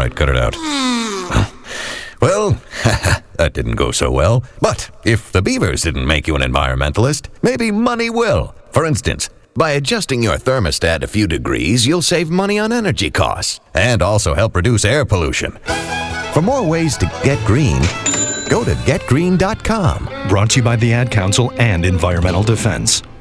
right, cut it out. Well, that didn't go so well. But if the beavers didn't make you an environmentalist, maybe money will. For instance, by adjusting your thermostat a few degrees, you'll save money on energy costs and also help reduce air pollution. For more ways to get green, go to getgreen.com. Brought to you by the Ad Council and Environmental Defense.